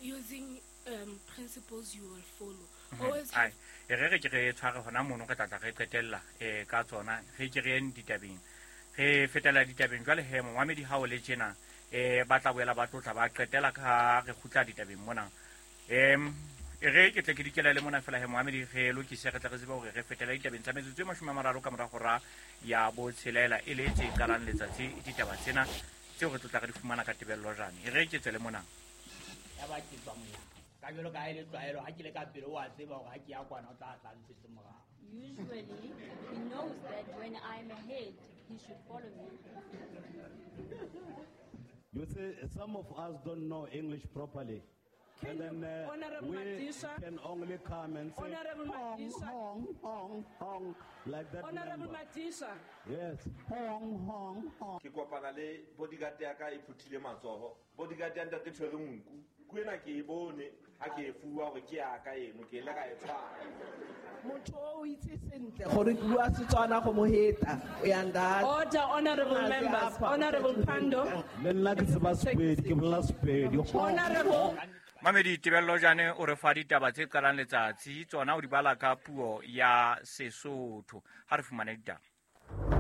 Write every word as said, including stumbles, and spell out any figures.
using um, principles you will follow. Always have... e re re ke re tshware gona mono ka tlatla re qetella e ka tsona ge ke re eng ditabeng ge fetela ditabeng jwale he moamedi ha o le tjena e batla boela ba tlotla ba qetela ka re khutla ditabeng mona em e re ke tle ke dikela le mona fela he moamedi ge lo ke se re tla re tseba hore re fetela ditabeng tsa metsotso e mashome a mararo ka mora gora ya bo tshelela e le tse qalang letsatsi ditaba tsena tseo re tlotla re di fumana ka tebello jane e re ke tsele mona ya ba ke tswa mona ka jolo ka ile tsaelo ha ke le ka pele wa tseba hore ha ke ya kwana o tla tla ntse mora. Usually he knows that when I'm ahead he should follow me. You see, some of us don't know English properly. Can and then uh, we Matisha, can only come and say Honorable hong, Matisha, hong, hong, hong, like that. Honorable number. Matisha. Yes, hong, hong, hong. Ke kopana le bodyguard ya ka e phuthile matsoho. Bodyguard ya ntate tshwere nku. Kuena ke e bone ha ke e fuwa hore ke ya ka eno ke le ka e tshwara. Motho o itse sentle gore ke bua Setswana go mo heta o ya ndala. Order, honorable members, honorable Pando. Le nna ke tseba Sepedi ke bolela Sepedi. Honorable Mamedi tebello jane o re fa ditaba tse qalang letsatsi tsona o di bala ka puo ya Sesotho ha re fumana ditaba.